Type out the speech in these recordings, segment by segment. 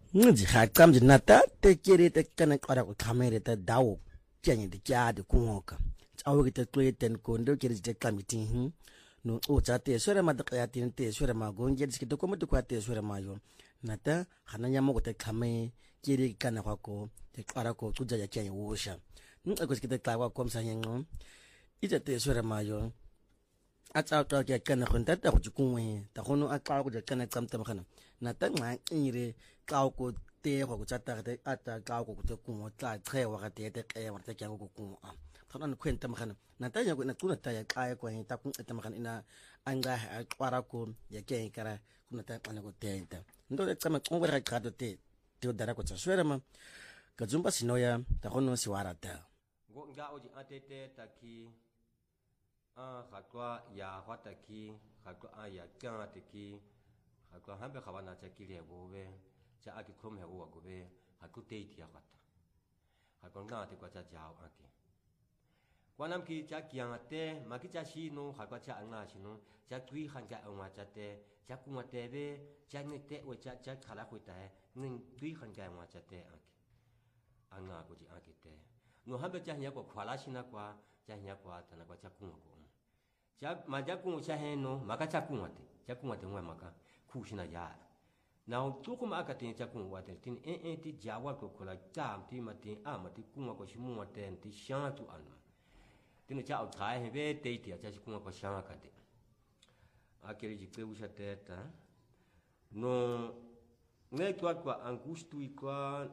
ngi khaqam jinata te kiri te kana qara ko khamere te dawo kyanye de kya de kungoka tsawo ke te tweten ko ndo kiri te kamitin no o tsate sore ma de qayatin te sore ma gonje de ke ko mo de kwate sore ma yo nata hananya mo ko te khame kiri kana ko te qara ko tsuja ya kyanye wosha ko ke te tlawa ko msanye ngo ite te sore ma yo atsa ka ke kana go ntata go tsikungwe ta gono a tla go kana tsamta magana nata nqa ire tla go te go tsata ga ata tla go te kungo tla tsewa ga te ke wa te kya go kungo a tsana no kwenta magana nata nya go na tsuna ta ya ka ko ta ku eta magana ina anga a kwara ko ya ke kara kuna ta kana go tenta ndo le tsama kungo ga ka te dara ko tswera ma ka zumba sinoya ta gono si warata go nga oji atete taki hakwa ya wataki hakwa ya kyataki hakwa hambe khawana chakili gobe cha akikom he wa gobe hakku teiti ya khata hakwa ngate kwa cha jao aki kwanam ki cha kyate maki cha shino hakwa cha anga shino cha tui khanja angwa cha te cha kuma tebe cha ngete we cha khala khwita he ning tui khanja angwa cha te aki anga ko ji akite no hambe cha nya ko khwala shina kwa cha nya kwa tana kwa cha kuma ko cha majaku cha heno maka cha kumate ngwa maka kushina ya na tukuma akati cha kumate tin ti jawa ko kola tam ti mati amati kuma ko shimu wate ti shantu anu tin cha au thai hebe te ti cha kuma ko shanga kate akeli jikwe usha teta no ne kwa angustu ikwa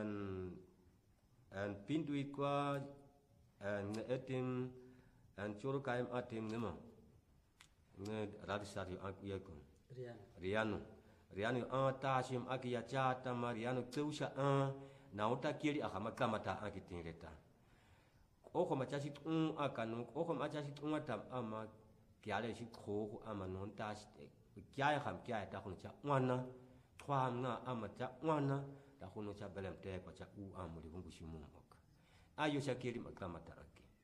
an pindu ikwa an etim and choro kaim atim nema ne radisari akuyakun riano tashim akiya chata mariano teusha nauta kiri akama kamata akitinreta oko machashi akanu oko machashi atam ama kyale shi kho ama non tash kya kham kya ta khun cha wana twam na ama cha wana ta khun cha belem te ko cha amuri bungu shimu ok ayo shakiri makamata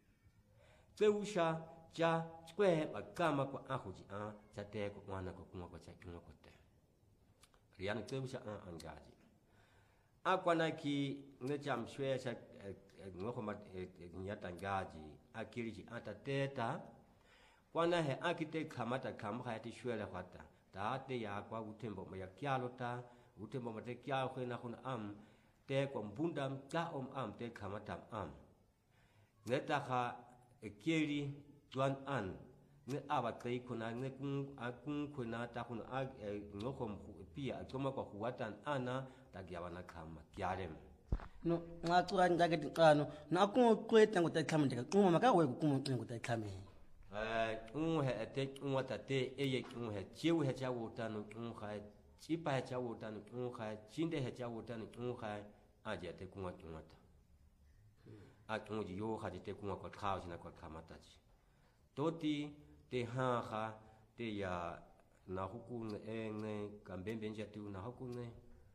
Teusha cha kwe bakama kwa ahuji cha te ko wana ko kuma ko cha kuma ko te riano teusha angaji akwana ki ne cham shwe cha ngoko ma nyata ngaji akiriji ata teta kwana he akite kamata kamha ati shwe la kwata ta te ya kwa utembo ma ya kyalota utembo ma te kyalo khena khun te ko mbunda ta te kamata neta kha ekeli tuan ne aba kai kuna ne kun kuna ta kuna ngoko pia toma kwa kuwatan ana tagiawana kama kiarem no ngatu anga ke kano na ku kweta ngota khamende kuma maka we ku ngota khame he te ngota te eye he chiu he chawo tanu kha chipa he chawo tanu kha chinde he chawo tanu kha aje te kuma ngota atunji yo khadi te kuma kwa khao sina kwa kamataji toti te ha te ya na huku ne kambembe nje tu na huku ne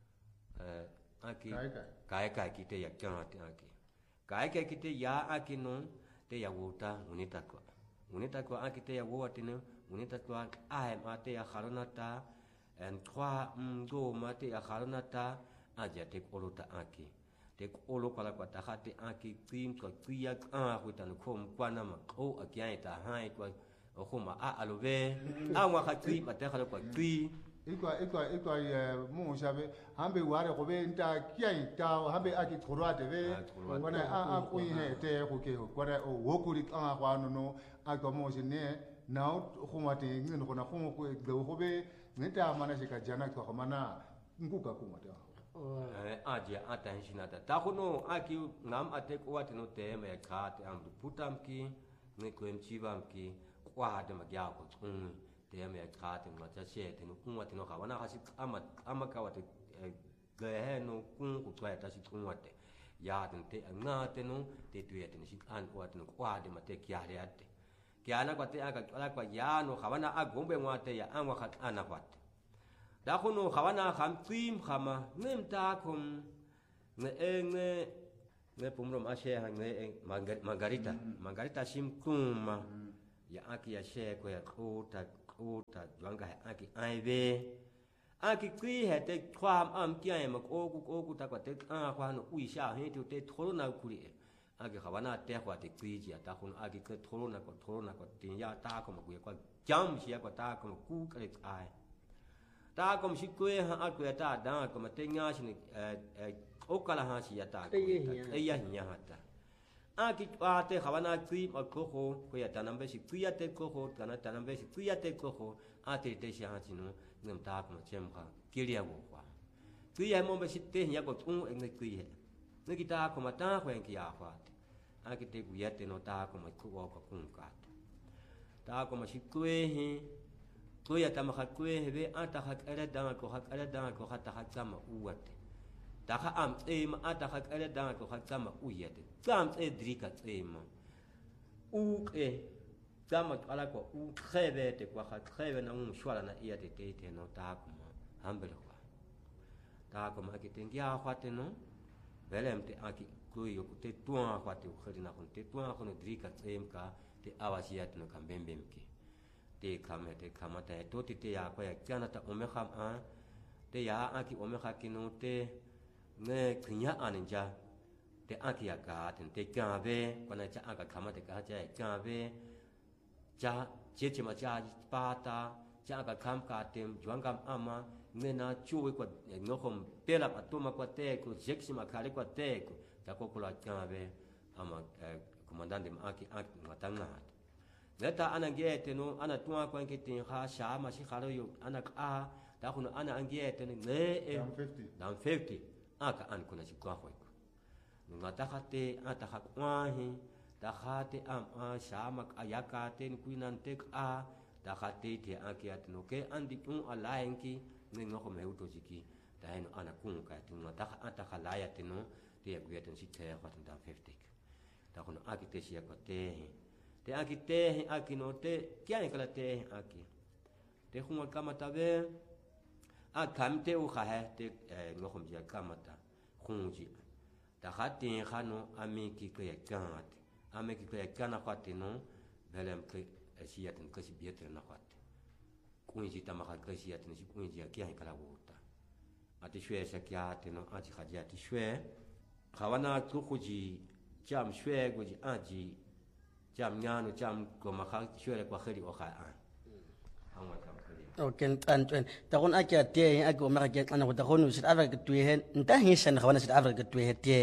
aki kai ki te ya kya te aki kai ki te ya aki no te ya wota unita kwa aki te ya wota ne unita kwa ma te ya kharonata en 3 go ma te ya kharonata aja te kolota aki te olo pala kwa tahate aki krim kwa kuya hutan kom kwana ma o akian ta hai kwa homa alove awa khatri matakhala kwa kri ikwa mo shabe hambe ware ko be nta kiai ta hambe aki thorate be wana ko he te ko ke kwana o wokuri kwa no akwa mo sine now khomate ngin ko na khomo ko be nta mana shika jana kwa mana nguka kumata aje atanjinata takuno aki ngam ate ko watino te me khate am putam ki ne ko emchivam ki kwa de magya ko te me khate ma cha she te no kun watino ka wana hasi ama ka wate ge no kun ku twa ta si kun wate ya te nga te no te tuye te si an ko watino kwa de mate kya re ate kya na kwa te aka kwa ya no khawana agombe ngwate ya anwa khat ana kwate da khono khawana kham trim khama nemta khum ne pumrom ashe ne margarita sim kuma ya aki ya she ko ya kota jwanga aki aibe aki kui he te kwam kia ma oku ta kwa te kwa no ui sha he te thoro na kuri aki khawana te kwa te kui ji ta khun aki ke thoro na ko te ya ta ko ma ku kwa jam sia ko ta ko ku ka le ai ta ko si kui ha aku ta da ko ma te nga si okala ha si ya ta ko e ya nya ha ta aki te khawana kui ma ko ko ya ta nambe si kui ya te ko kana ta nambe si kui ya te ko ate te sia ha si no ngam ta ko chem kha kilia wo kwa kui ya mo be si te ya ko tu en kui he ne kita ko mata ko en kia kwa a ki te ku ya te no ta ko ma ku ko kun ka ta ko ma si kui he ko ya ta ma kha kui he be ata kha ala da ko kha ta kha sama uate ta kha am e ma ata kha ala da ko kha sama uyate kam e drika e ma u e kama ala ko u khebe te kwa kha khebe na un shwala na ia te no ta ko ma hambele kwa ta ko ma ki te ngia kwa te no velem te aki ku yo ku te tua kwa te khri na kon te tua ko no drika tsem ka te awasia te no kambembem ki te kama te to te ya kwa ya kana ta ome kham a te ya aki ome kha ki no te ne knya anja te aki ya ka te ka ve kwa na cha aka kama te ka cha ka ve cha che ma cha pa ta cha ka kam ka tem juang kam ama ne na chu ko no khom pela pa to ma ko te ko jeksi ma khale ko te ko ta ko la ka ve ama comandante ma aki matanga neta ana ngete no ana tua ko nke tin kha sha ma si khalo yo ana ka ta ko ana angete ne down 50 aka an ko na si kwa ko ngata khate ata kha kwa hi ta khate sha ma ayaka te ni kuinan tek ta khate te akia te no ke andi kun alaenki ne no ko me uto jiki ta no ana kun ka te no ta ata khala ya te no te ya kuya te si te ko ta 50 ta ko no aki te sia ko te aki te aki no te kia ni kala te aki te khunga kamata ve a kamte u kha he te no khom ja kamata khunji ta khate khano ami ki ke ya kanat ami ki ke ya kana khate no velem ke siaten ke si bietre na khate kunji ta ma ka siaten si kunji ya kia ni kala wuta ati shwe sa kia te no ati khaja ti shwe khawana ku khuji jam shwe goji aji jam nyano jam ko ma kha shwe ko khali o kha angwa kam khali okay tan ta kon akia te ako ma ka ana ko ta kon South Africa tu he nta hi san khawana South Africa tu he te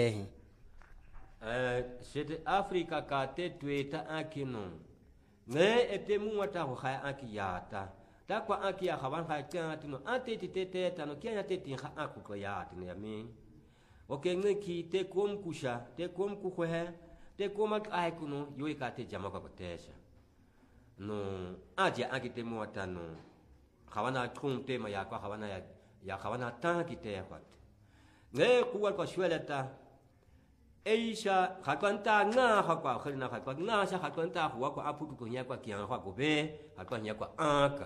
South Africa ka te tu ta akino ne ete mu wata ho kha akiyata ta kwa akia khawan kha ta tino ate te ta no kia te tin kha aku ko ya tino ya mi okay ne ki te kom kusha te kom ku he te kom ai kuno yoi ka te jama ko tesha no aja akite mu wata no khawana khum te ma ya kwa khawana ya khawana ta ki te kwat ne kuwa ko shweleta eisha khakwanta nga khakwa khina khakwa nga sha khakwanta huwa ko aputu ko nya kwa kian kwa ko be khakwa nya kwa aka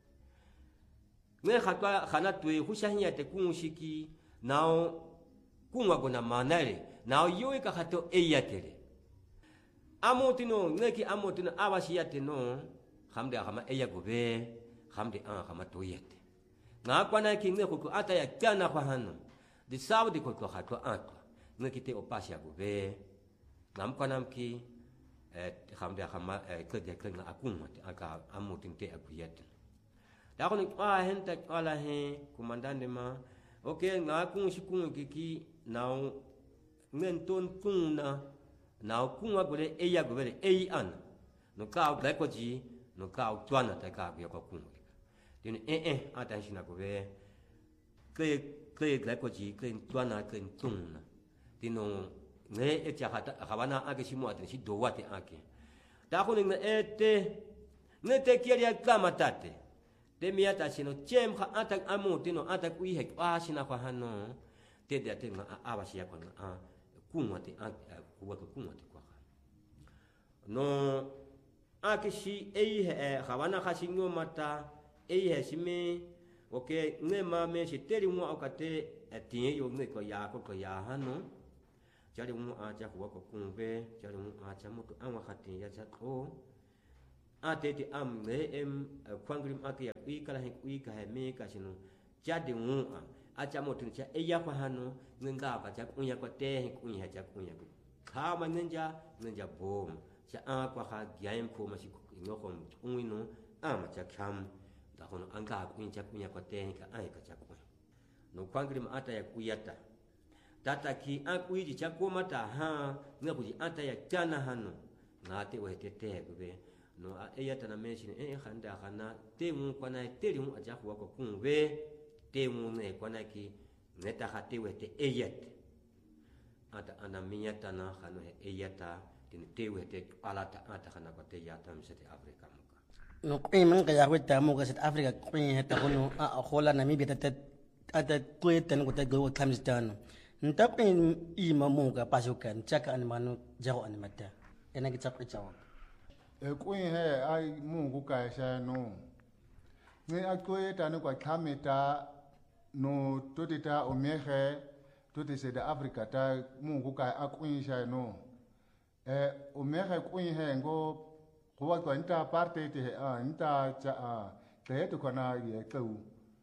ne khakwa khana tue husha nya te kunshiki nao kunwa ko na manale nao yoi ka khato eyatele amotino ngeki amotino awasiya te no khamde khama eya go be khamde khama toyete nga kwana ki ne ko ata ya kana kwa hano di saudi ko khato aka ngeki te opasia go be ngam kwana ki khamde khama ke de ke nga akuma aka amotin te akuyete da ko ni henta kala he komandante ma okay nga kun shikun ki nao ngenton kuna now kunga gole eya gole ei an no ka au ko ji no ka au twana ta ka ya ko kunga din attention ko be ke ko ji ke twana ke tuna dino ne e cha khabana ake shimo ate shi do wate ake ta ko ne ne te kiria kama tate de miata sino chem kha ata amu dino ata ku he kwa sina kwa hano te de te ma abashi ya ko kunga te kuwa te kwa no akishi khawana khashinyo mata shime okay ne ma me shi teri mu akate atie yo ne ko ya hano jari mu acha kuwa ko kumbe jari mu acha mutu anwa khati ya cha ko atete am ne kwangrim akia ikala he me ka sino cha de ngu a cha mo tin cha e ya kwa hanu ngenga ka cha kunya kwa te kunya cha kunya kha ma ngenja bom cha a kwa kha gyaim ko ma si no khom unwino a ma cha kham da hono anga kunya kwa te ka ai ka cha kunya no kwangri ma ata ya kuyata tata ki a kuiji cha ko mata ha nga kuji ata ya kana hanu na te we te be no a e ya tana mention khanda khana te mu kwa na te ri mu aja ko ko kunwe te mu ne kwa na ki neta khate we te e yet ata ana miyata na khano e yata tin te we te alata ata khana ko te yata mi se Afrika muka no ko men ka ya weta mu ka South Africa ko heta kono a khola Namibia te ata ko ten ko te go Khamstano ntap I mamuka pasukan chaka an manu jago an mata ena ki chap chawa kuin he ai mungu ka sha no ne akoye ta no kwa khameta no totita omehe tote se da Africa ta mungu ka akun sha no omehe kuin he ngo ko wa kwa nta parte te nta cha te to kana ye kau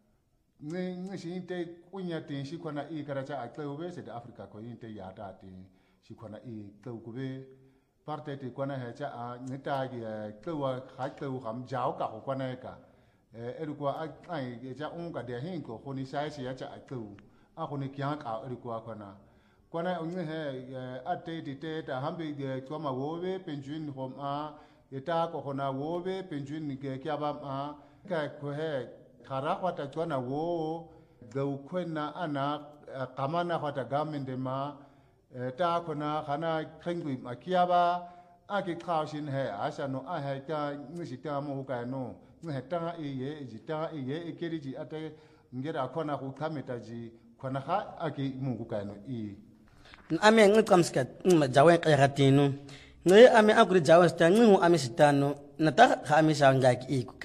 ne shi te kunya te shi kwana I kara cha kau be se da Africa ko inte ya ta te shi kwana I kau ko be parte te kwana he cha nta ye kau ha kau ham jao ka ko kwana ka elu kwa ai cha ka de hin ko ni sai si ya cha kau a ko ni kya ka elu kwa kwana unge he ate te ta hambe ge kwa ma wo be penjun hom a eta ko hona wo be penjun ge kya ba ma ka ko he khara kwata kwana wo gau kwena ana kamana kwata gamende ma ta kona khana khengwi makiaba aki khawshin he asa no a he ka ngisi ta mo ka no nge ta ye jita ye keriji ate ngera kona ku kameta ji kona kha aki mungu ka no I ame ngikamskat jawe ka ratinu ngi ame akuri jawe sta ngi ame sitano nata kha ame sa ngaki I ku ka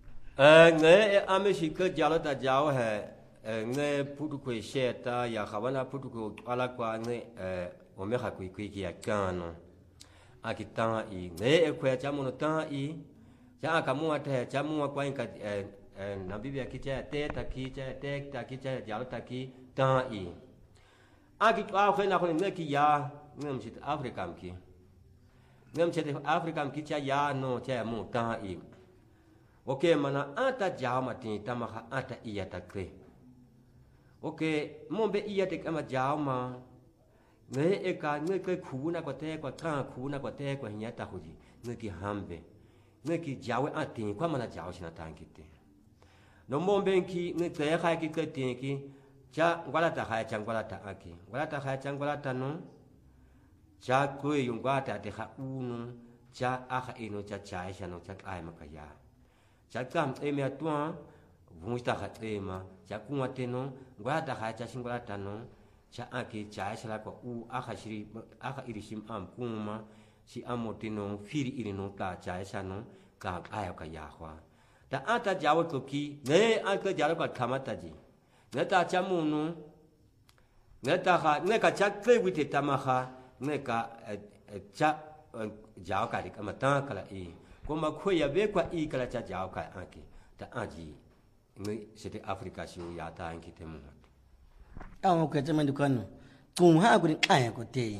nge ame shika jalo ta jawo he nge putu ko sheta ya khawana putu ko ala kwa nge o me kha ku ki ya kano akitanga I nge ko ya chamu no tanga I cha ka mu ate cha mu kwa inka na biblia kicha te ta kicha te ta kicha jalo ta ki tanga I aki kwa khena ko nge ki ya nge msit Africa mki nge msit Africa mki cha ya no cha mu tanga I okay mana ata jama tin tamaha ata iyata kre okay mombe iyate kama jama ne eka ne ke khuna ko te ko ka khuna ko te ko nyata huji ne ki hambe ne ki jawe atin kwa mana jawo sina tankite no mombe ki ne te kha ki ke tin ki cha ngwala ta kha cha ngwala ta aki ngwala ta kha cha ngwala ta no cha ko yungwa ta te kha unu cha akha ino cha cha sha no cha ai makaya cha kam emia tua vunsta khatema cha kunwa teno ngwa ta kha cha singwa tano cha aki cha sala ko u akha irishim am kuma si amotino firi irino ta cha sano ka aya ka yahwa ta ata jawo to ki ne aka jaro ka kamata ji ne ta cha munu ne ta kha ne ka cha kle wite tamaha ne ka cha jawo ka ka mata kala I koma khoya be kwa I kala cha jaw ka aki ta aji ngi sete Africa si ya ta anki temu awu ke temen dukano kum ha gurin aya ko te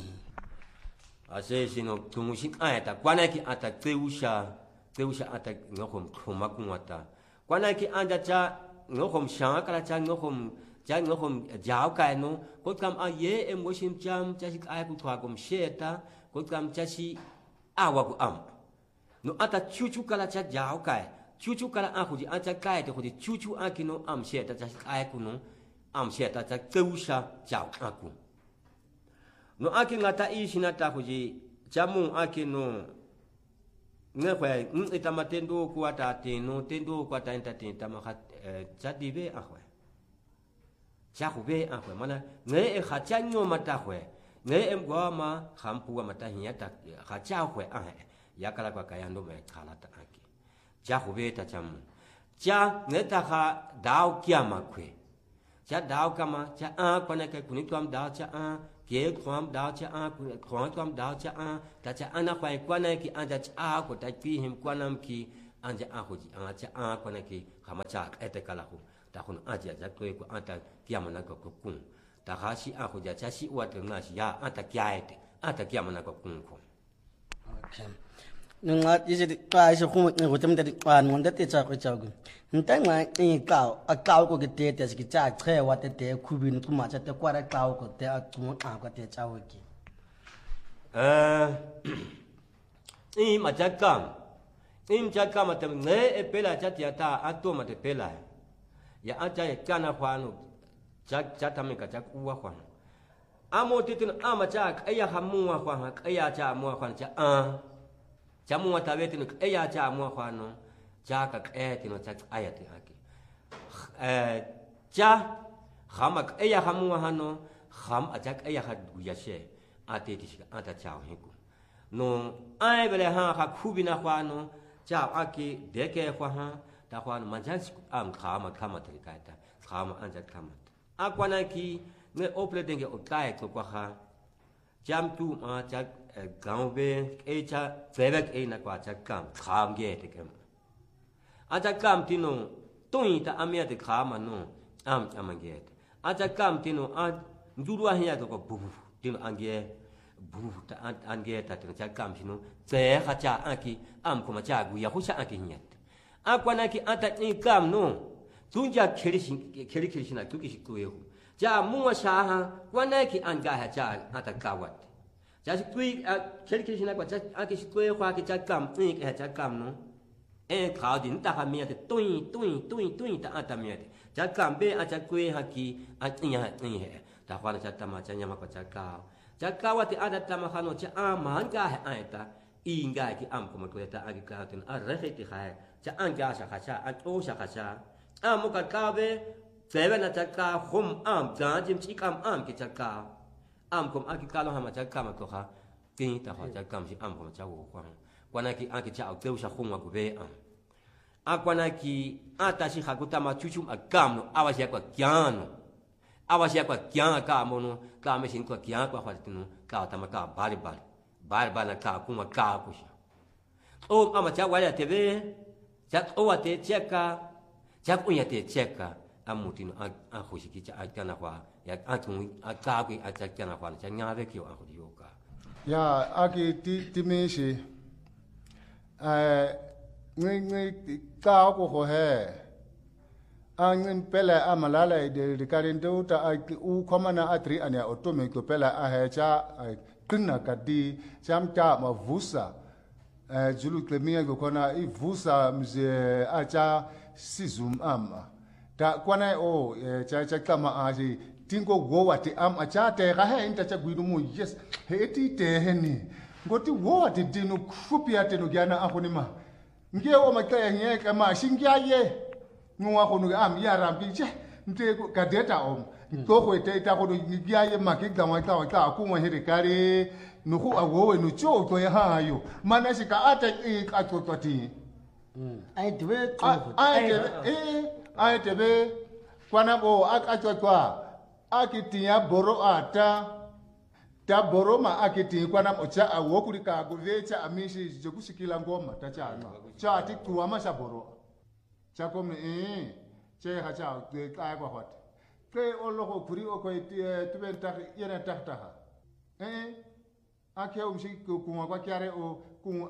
ase sino tumushin aya ta kwana ki ata teusha ata ngokom khoma kunwata kwana ki anja cha ngokom sha kala cha ngokom jaw ka no ko kam aye emotion jam cha si aya ku thwa kom sheta ko kam cha si awa ku am no ata chuchu kala cha jao kai chuchu kala akuji ata kai te khudi chuchu akino am sheta cha ai kuno am sheta cha teusha jao aku no aki ngata ishina ta khuji jamu akino nge khwe ngita matendo ku ata teno tendo ku ata entertain tamakha cha dibe akhwe cha khube akhwe mana nge e khacha nyo mata khwe nge em gwa ma khampu mata hiya ta khacha khwe yakala kwa kayando me khala ta aki cha khube ta cham cha neta kha dao kya ma khwe cha dao kama cha kwa na ka kuni twam dao cha ke twam dao cha twam dao cha ta cha ana kwa na ki anja cha ko ta ki him kwa nam ki anja ho ji cha kwa na ki khama cha ete kala ho ta khun aja ja kwe ko anta kiamana ko kun ta ha si a ko ja cha si wa te na si ya anta kyaete anta kiamana ko kun ko okay nunga yisi ka shi khu ko tem de kan mon de te cha ko cha gu ntang ma ni ka ko ke te si cha che wa te khu bin ku ma cha te kwa ra ka ko te a tu a ko te cha wo ki ni ma cha kam in cha kam ma te ne e pela cha tia ta a to ma te pela ya a cha ka na kwa no cha ta me ka cha ku wa kwa amo te tin a ma cha ka ya ha mu wa kwa ka ya cha mu wa kwa cha a cha mu wa ta ve tin ka ya cha mu wa kwa no cha ka e tin cha aya te aki cha khama ka ya ha mu wa no kham a cha ka ya ha gu ya she a te ti a ta cha he ku no ai bele ha ka khu bi na kwa no cha aki de ke kwa ha ta kwa no ma cha am khama te ka ta khama an cha khama a kwa na ki ne ople denge o tai ko kwa ha jam tu ma cha gaung be e cha zebek e na kwa cha kam kham ge te kem a cha kam ti no tui ta amia te khama no am ge a cha kam ti no a njuru a hiya ko bu ti no ange bu ta ange ta te cha kam ti no ze kha cha aki am ko ma cha gu ya hu cha aki hiya a kwa na ki ata ni kam no tunja kheri na tu ki ku ye cha mua sha ha wana ki anga ha cha ata kawat cha si tui kheri na kwa cha aki si tui kwa ki cha kam ni ki ha cha kam no e khao din ta ha mia te tui ta ata mia te cha kam be a cha kui ha ki a ni ha ni he ta kwa cha ta ma cha nya ma kwa cha ka wa te ata ta ma khano cha a ma anga ha ai ta inga ki am ko ma ko ta aki ka tin a re ti ha cha anga sha kha cha a o sha kha cha a mo ka be Seven na chaka hum am jim chikam am ki chaka am kom aki kalo hama chaka ma ko ha tin ta ha chaka am si am ko cha wo kwana ki aki cha au sha hum wa go be am akwana ki ata si hakuta ma chuchum akam no awasia kwa kiano awasia kwa kian ka mo no ka me sin kwa kian kwa ha tinu ka ta ma ka bari na ka kuma ka ku sha o ama cha wa ya te be cha o wa te cheka cha ku ya te cheka amutin a hoshiki cha akana kwa ya atun akagwi atakana kwa cha nyave kyo a hodioka ya aki timeshi ngi ka ko ho he angin pela amalala de karindo ta u komana atri ania otome ko pela a he cha kinna kadi chamta ma vusa julu klemia go kona I vusa mze acha sizum ama ta kwana o cha kama aji tingo wo wati am acha te ga he inta cha gwidu mu yes he ti te he ni ngoti wo wati dinu khupi ate no gyana akoni ma nge o makaya nye kama shingya ye ngwa ko no am ya rambi che nte ka data om to ko te ta ko ngya ye ma ki gama ka ku mo he kare no ku awo no cho to ya ha yo mana shika ata ka to ti ai dwe ai tebe kwana bo akachwa akitia boro ata ta boro ma akiti kwana ocha awokuri ka govecha amishi jokushikila ngoma tachana cha ati kuama sha boro cha komi che ha cha te ka kwa hot ke ologo kuri o ko tebe ta yena ta ake umshi kuma kwa kyare o ku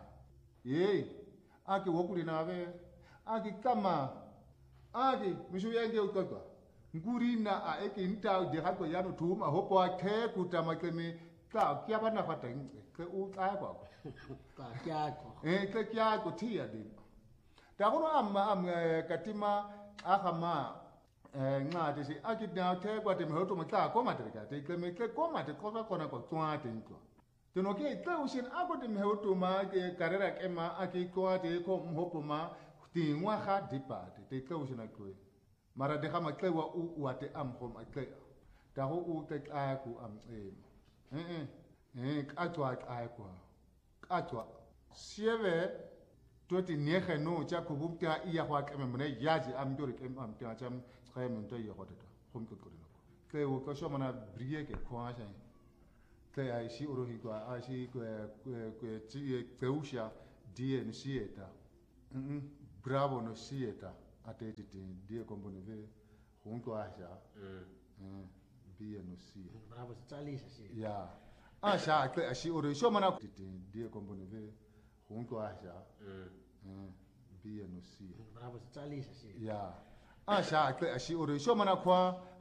aki wokuri nawe aki kama aki mishu yenge ukotwa nguri na a eke nta de hako yano tuma hopo ake kutama keme ka kya bana fata ke u ka kwa ka kya ko ke kya ko tia de ta kono am katima akama nga de si aki na ke kwa de hoto mata ko mate ka te keme ke ko mate ko kona ko twa te nko teno ke ta ushin ako de hoto ma ke karera ke ma aki ko ate ko hopo ma tingwa ga dipate te tlo sina ko mara de khama klewa u wate am khom akle ta ho u te a ku am atwa sieve toti nehe no cha ko bumta iya kwa keme mne yaji am dori kem am ta cham khaym to yo hotata khom ko ko ke wo ko so mana brie ke kwa sha ke ai si oro hi kwa a si ko ti keusha die ni sieta bravo no sieta ate titin die kompone ve hunto asha B no C bravo tsalisha shi ya asha akle ashi ore shomana titin die kompone ve hunto asha B no C bravo tsalisha shi ya asha akle ashi ore shomana kwa